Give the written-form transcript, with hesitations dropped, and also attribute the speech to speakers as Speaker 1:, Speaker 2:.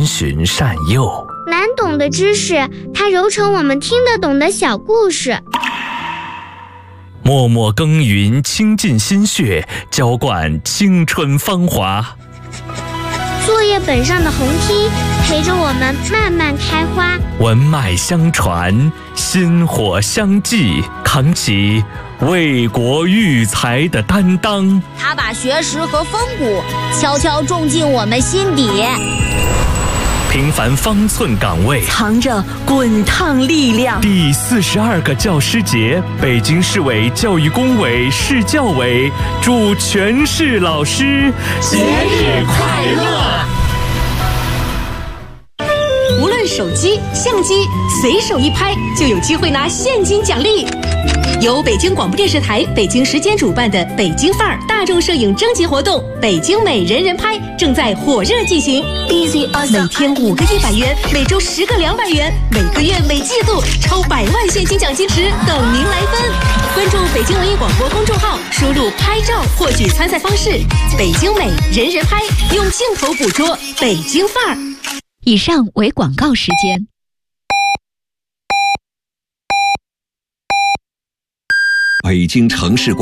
Speaker 1: 循善诱。
Speaker 2: 难懂的知识，它揉成我们听得懂的小故事。
Speaker 1: 默默耕耘，倾尽心血，浇灌青春芳华。
Speaker 2: 作业本上的红梯，陪着我们慢慢开花。
Speaker 1: 文脉相传，薪火相继，扛起为国育才的担当。
Speaker 3: 他把学识和风骨悄悄种进我们心底。
Speaker 1: 平凡方寸岗位，
Speaker 4: 藏着滚烫力量。
Speaker 1: 第42个教师节，北京市委教育工委、市教委祝全市老师节日快乐。
Speaker 4: 无论手机、相机，随手一拍就有机会拿现金奖励。由北京广播电视台北京时间主办的北京范儿大众摄影征集活动“北京美人人拍”正在火热进行。每天5个100元，每周10个200元，每个月每季度超100万现金奖金池等您来分。关注北京文艺广播公众号，输入“拍照”获取参赛方式。北京美人人拍，用镜头捕捉北京范儿。
Speaker 5: 以上为广告时间。
Speaker 6: 北京城市